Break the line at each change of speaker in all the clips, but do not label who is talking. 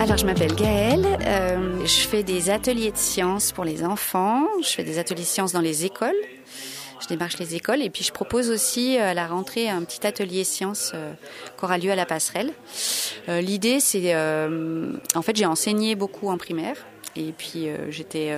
Alors, je m'appelle Gaëlle, je fais des ateliers de sciences pour les enfants, je fais des ateliers de sciences dans les écoles, je démarche les écoles et puis je propose aussi à la rentrée un petit atelier sciences qui aura lieu à la Passerelle. L'idée, c'est, en fait, j'ai enseigné beaucoup en primaire et puis j'étais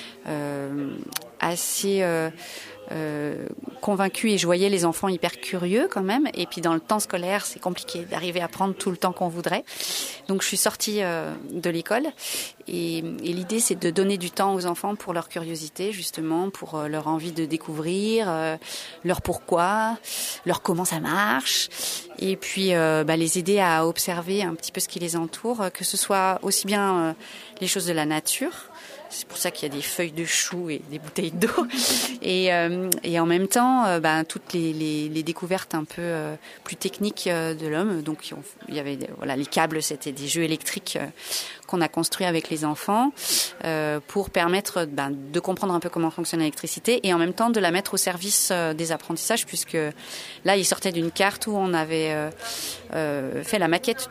assez... convaincue et je voyais les enfants hyper curieux quand même, et puis dans le temps scolaire c'est compliqué d'arriver à prendre tout le temps qu'on voudrait, donc je suis sortie de l'école et l'idée c'est de donner du temps aux enfants pour leur curiosité, justement pour leur envie de découvrir, leur pourquoi, leur comment ça marche, et puis les aider à observer un petit peu ce qui les entoure, que ce soit aussi bien les choses de la nature. C'est pour ça qu'il y a des feuilles de choux et des bouteilles d'eau. Et en même temps, toutes les découvertes un peu plus techniques de l'homme. Donc, il y avait les câbles, c'était des jeux électriques qu'on a construits avec les enfants pour permettre de comprendre un peu comment fonctionne l'électricité et en même temps de la mettre au service des apprentissages, puisque là, ils sortaient d'une carte où on avait fait la maquette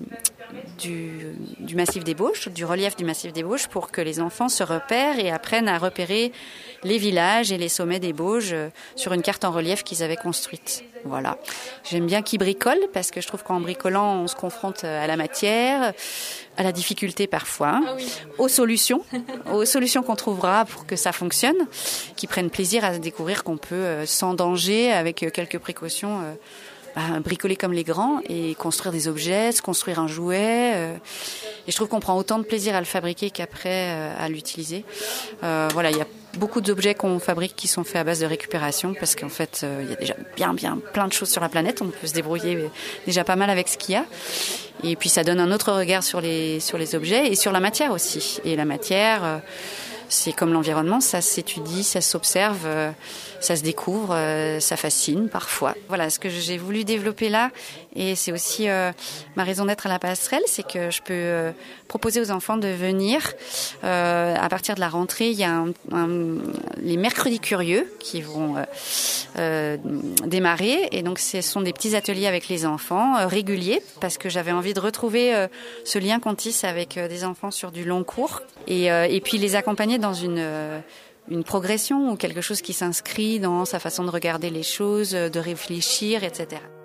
du massif des Bauges, du relief du massif des Bauges, pour que les enfants se repèrent et apprennent à repérer les villages et les sommets des Bauges sur une carte en relief qu'ils avaient construite. Voilà. J'aime bien qu'ils bricolent parce que je trouve qu'en bricolant, on se confronte à la matière, à la difficulté parfois, aux solutions qu'on trouvera pour que ça fonctionne, qu'ils prennent plaisir à découvrir qu'on peut, sans danger, avec quelques précautions, bricoler comme les grands et construire des objets, se construire un jouet. Et je trouve qu'on prend autant de plaisir à le fabriquer qu'après à l'utiliser. Il y a beaucoup d'objets qu'on fabrique qui sont faits à base de récupération parce qu'en fait, il y a déjà bien plein de choses sur la planète. On peut se débrouiller déjà pas mal avec ce qu'il y a. Et puis ça donne un autre regard sur les objets et sur la matière aussi. Et la matière... c'est comme l'environnement, ça s'étudie, ça s'observe, ça se découvre, ça fascine parfois. Voilà ce que j'ai voulu développer là, et c'est aussi ma raison d'être à la Passerelle, c'est que je peux proposer aux enfants de venir. À partir de la rentrée, il y a les mercredis curieux qui vont démarrer, et donc ce sont des petits ateliers avec les enfants réguliers, parce que j'avais envie de retrouver ce lien qu'on tisse avec des enfants sur du long cours, et puis les accompagner dans une progression ou quelque chose qui s'inscrit dans sa façon de regarder les choses, de réfléchir, etc.